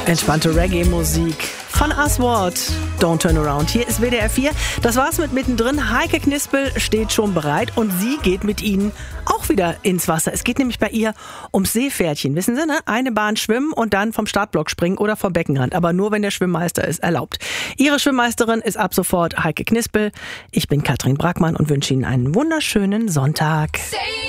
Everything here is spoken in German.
Entspannte Reggae-Musik von Aswad. Don't Turn Around. Hier ist WDR 4. Das war's mit Mittendrin. Heike Knispel steht schon bereit und sie geht mit Ihnen auch wieder ins Wasser. Es geht nämlich bei ihr ums Seepferdchen. Wissen Sie, ne? Eine Bahn schwimmen und dann vom Startblock springen oder vom Beckenrand. Aber nur, wenn der Schwimmmeister ist erlaubt. Ihre Schwimmmeisterin ist ab sofort Heike Knispel. Ich bin Katrin Brackmann und wünsche Ihnen einen wunderschönen Sonntag.